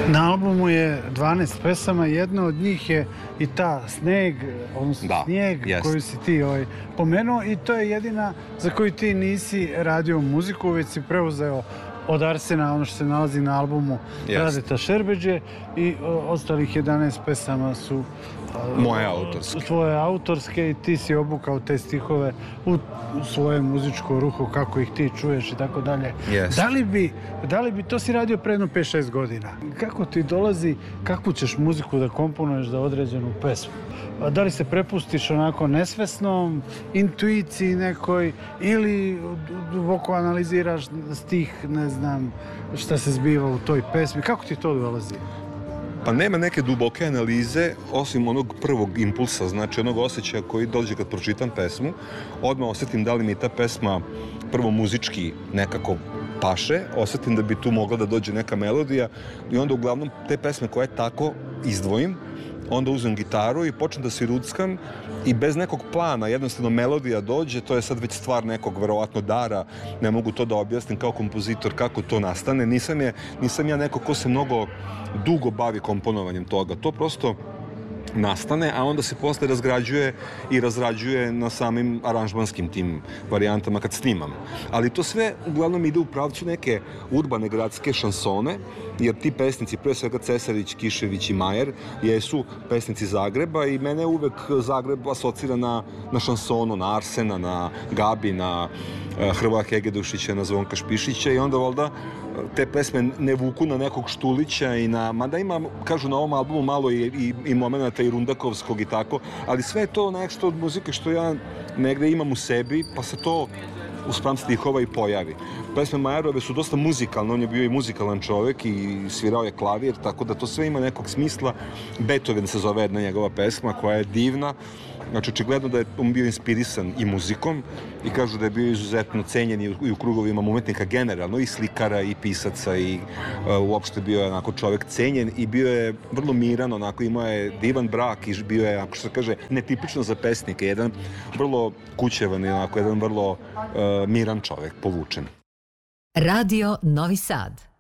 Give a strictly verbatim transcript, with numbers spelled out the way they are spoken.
Na albumu je dvanaest pesama, jedna od njih je i ta Sneg, odnosno da, Snijeg, jest. koju si ti ovaj, pomenuo, i to je jedina za koju ti nisi radio muziku, već si preuzeo od Arsena ono što se nalazi na albumu yes. Radeta Šerbedže, i o, ostalih jedanaest pesama su moje autorske. Tvoje autorske, i ti si obukao te stihove u, u svoje muzičko ruho, kako ih ti čuješ i tako dalje. Yes. Da li bi, da li bi, to si radio pre jedno pet šest godina. Kako ti dolazi, kakvu ćeš muziku da komponuješ za određenu pesmu? Da li se prepustiš onako nesvesnom, intuiciji nekoj, ili duboko analiziraš stih, ne znam, šta se zbiva u toj pesmi? Kako ti to dolazi? Pa nema neke duboke analize, osim onog prvog impulsa, znači onog osjećaja koji dođe kad pročitam pesmu. Odmah osjetim da li mi ta pesma prvo muzički nekako paše, osjetim da bi tu mogla da dođe neka melodija, i onda uglavnom te pesme koje tako izdvojim, onda uzmem gitaru i počnem da se ruckam, i bez nekog plana jednostavno melodija dođe. To je sad već stvar nekog verovatno dara, ne mogu to da objasnim kao kompozitor kako to nastane. Nisam, je, nisam ja neko ko se mnogo dugo bavi komponovanjem toga, to prosto nastane, a onda se posle razgrađuje i razrađuje na samim aranžmanskim tim varijantama kad snimam. Ali to sve uglavnom ide u pravcu neke urbane gradske šansone, jer ti pesnici, pre svega Cesarić, Kišević i Majer, jesu pesnici Zagreba, i mene uvek Zagreb asocira na, na šansonu, na Arsena, na Gabi, na uh, Hrvoja Hegedušića, na Zvonka Špišića, i onda valjda te pesme ne vuku na nekog Štulića i na, mada ima, kažu na ovom albumu malo i, i, i momenata i Rundakovskog i tako, ali sve je to nešto od muzike što ja negde imam u sebi, pa se to uspram stihova i pojavi. Pesme Majerove su dosta muzikalne, on je bio i muzikalan čovek i svirao je klavir, tako da to sve ima nekog smisla. Beethoven se zove jedna njegova pesma koja je divna. Znači, očigledno da je on bio inspirisan i muzikom, i kažu da je bio izuzetno cenjen i u, i u krugovima umetnika generalno, i slikara i pisaca, i uh, uopšte bio je onako čovek cenjen, i bio je vrlo miran, onako imao je divan brak, i bio je, ako što se kaže, netipično za pesnike, jedan vrlo kućevan i onako jedan vrlo uh, miran čovek, povučen. Radio Novi Sad.